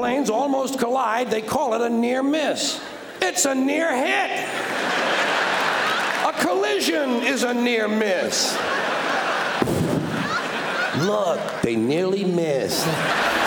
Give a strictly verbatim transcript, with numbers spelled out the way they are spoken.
planes almost collide, they call it a near miss. It's a near hit. A collision is a near miss. Look, they nearly missed.